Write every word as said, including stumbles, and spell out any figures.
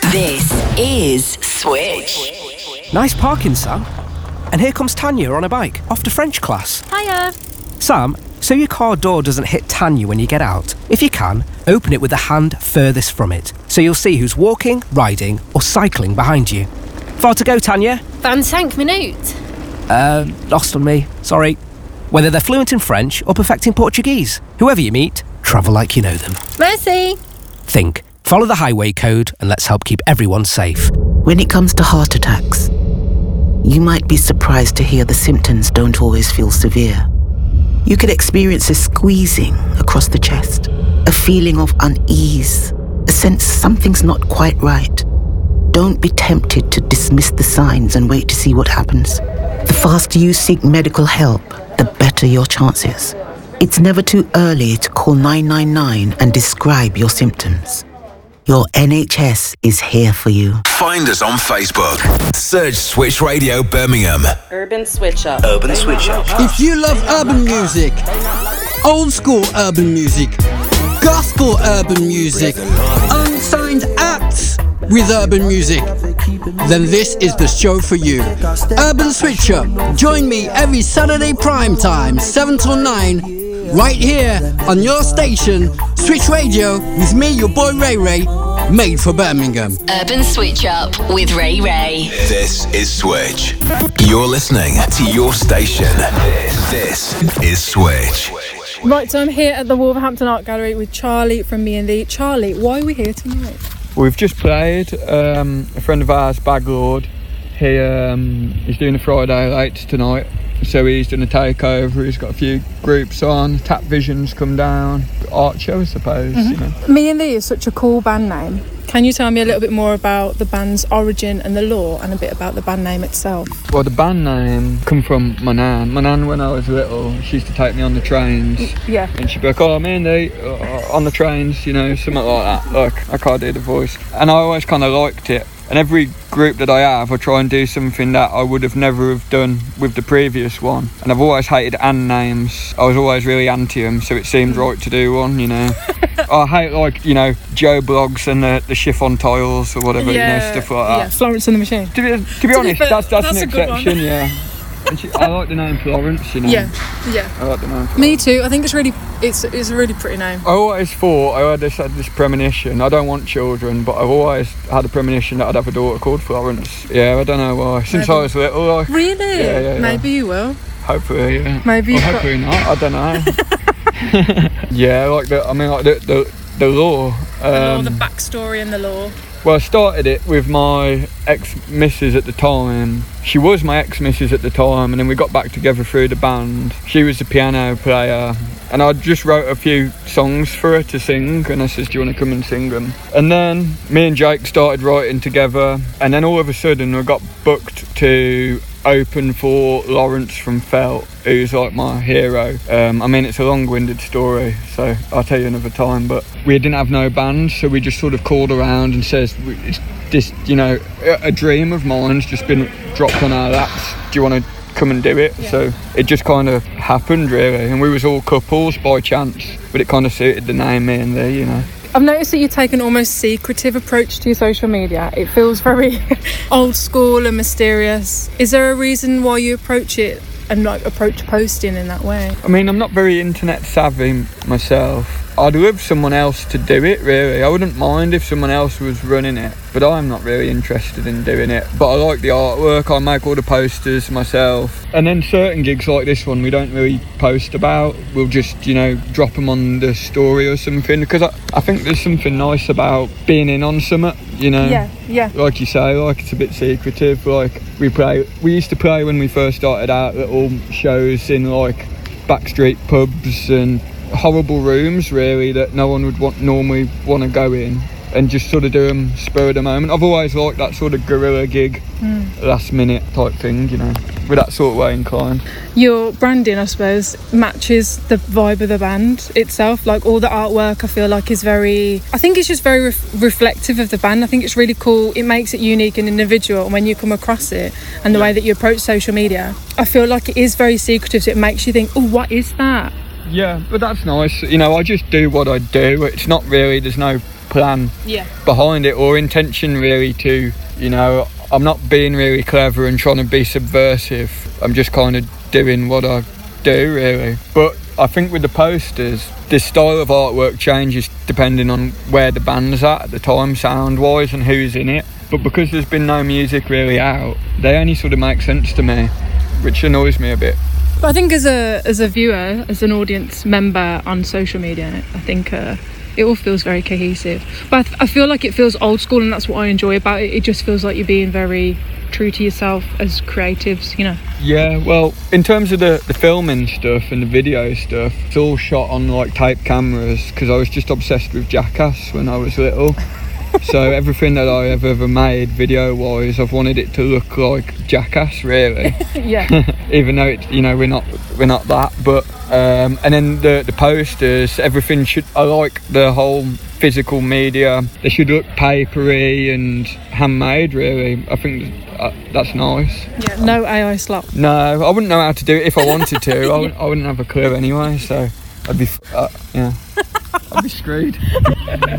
This is Switch. Nice parking, Sam. And here comes Tanya on a bike, off to French class. Hiya. Sam, so your car door doesn't hit Tanya when you get out. If you can, open it with the hand furthest from it, so you'll see who's walking, riding, or cycling behind you. Far to go, Tanya? vingt-cinq minutes. Uh, lost on me. Sorry. Whether they're fluent in French or perfecting Portuguese, whoever you meet, travel like you know them. Merci. Think. Follow the highway code and let's help keep everyone safe. When it comes to heart attacks, you might be surprised to hear the symptoms don't always feel severe. You could experience a squeezing across the chest, a feeling of unease, a sense something's not quite right. Don't be tempted to dismiss the signs and wait to see what happens. The faster you seek medical help, the better your chances. It's never too early to call nine nine nine and describe your symptoms. Your N H S is here for you. Find us on Facebook. Search Switch Radio Birmingham. Urban Switch Up. Urban Switch Up. If you love urban music, old school urban music, gospel urban music, unsigned acts with urban music, then this is the show for you. Urban Switch Up. Join me every Saturday prime time, seven till nine, right here on your station, Switch Radio, with me, your boy Ray Ray, made for Birmingham. Urban Switch Up with Ray Ray. This is Switch. You're listening to your station. This is Switch. Right, so I'm here at the Wolverhampton Art Gallery with Charlie from Me and Thee. Charlie, why are we here tonight? We've just played. Um, a friend of ours, Baglord, he um, he's doing a Friday late tonight, so he's done a takeover. He's got a few groups on. Tap Vision's come down. Art show, I suppose. Mm-hmm. You know. Me and Thee is such a cool band name. Can you tell me a little bit more about the band's origin and the lore, and a bit about the band name itself? Well, the band name come from my nan. My nan, when I was little, she used to take me on the trains. Yeah. And she'd be like, oh, me and Thee, uh, on the trains, you know, something like that. Like, I can't do the voice. And I always kind of liked it. And every group that I have, I try and do something that I would have never have done with the previous one. And I've always hated and names. I was always really anti them, so it seemed right to do one, you know. I hate, like, you know, Joe Blogs and the, the chiffon tiles or whatever, yeah, you know, stuff like that. Yeah, Florence and the Machine. To be, to be honest, that's, that's, that's an exception, yeah. And she, I like the name Florence, you know. Yeah, yeah. I like the name Florence. Me too. I think it's really, it's it's a really pretty name. I always thought, I had this, had this premonition. I don't want children, but I've always had a premonition that I'd have a daughter called Florence. Yeah, I don't know why. Since Maybe. I was little, like. Really? Yeah, yeah, yeah. Maybe you will. Hopefully, yeah. Maybe. Well, hopefully not. I don't know. Yeah, like the. I mean, like the the, the lore. Um, The lore, the backstory and the lore. Well, I started it with my ex-missus at the time. She was my ex-missus at the time, and then we got back together through the band. She was the piano player, and I just wrote a few songs for her to sing, and I said, do you want to come and sing them? And then me and Jake started writing together, and then all of a sudden we got booked to open for Lawrence from Felt, who's like my hero. Um, I mean, it's a long-winded story, so I'll tell you another time, but we didn't have no band, so we just sort of called around and says, it's this, you know, a dream of mine's just been dropped on our laps. Do you want to come and do it? Yeah. So it just kind of happened, really, and we was all couples by chance, but it kind of suited the name Me and Thee, you know. I've noticed that you take an almost secretive approach to your social media. It feels very old school and mysterious. Is there a reason why you approach it and like approach posting in that way? I mean, I'm not very internet savvy myself. I'd love someone else to do it, really. I wouldn't mind if someone else was running it, but I'm not really interested in doing it. But I like the artwork, I make all the posters myself. And then certain gigs like this one, we don't really post about. We'll just, you know, drop them on the story or something, because I, I think there's something nice about being in on something, you know. Yeah, yeah. Like you say, like it's a bit secretive. Like we play, we used to play when we first started out little shows in like backstreet pubs and horrible rooms, really, that no one would want normally want to go in, and just sort of do them spur of the moment. I've always liked that sort of guerrilla gig, mm. last minute type thing, you know, with that sort of way inclined. Your branding, I suppose, matches the vibe of the band itself. Like all the artwork, I feel like is very, I think it's just very ref- reflective of the band. I think it's really cool. It makes it unique and individual. And when you come across it and the yeah. way that you approach social media, I feel like it is very secretive. So it makes you think, oh, what is that? Yeah, but that's nice. You know, I just do what I do. It's not really, there's no plan Yeah. behind it or intention really to, you know, I'm not being really clever and trying to be subversive. I'm just kind of doing what I do really. But I think with the posters, the style of artwork changes depending on where the band's at at the time, sound wise, and who's in it. But because there's been no music really out, they only sort of make sense to me, which annoys me a bit. But I think as a as a viewer, as an audience member on social media, I think uh, it all feels very cohesive. But I, th- I feel like it feels old school, and that's what I enjoy about it. It just feels like you're being very true to yourself as creatives, you know. Yeah, well, in terms of the, the filming stuff and the video stuff, it's all shot on like tape cameras because I was just obsessed with Jackass when I was little. So everything that I have ever made video-wise, I've wanted it to look like Jackass, really. Yeah. Even though it, you know, we're not we're not that. But um, and then the the posters, everything should. I like the whole physical media. They should look papery and handmade, really. I think uh, that's nice. Yeah. No A I slop. No, I wouldn't know how to do it if I wanted to. I, wouldn't, I wouldn't have a clue anyway. So I'd be, uh, yeah, I'd be screwed.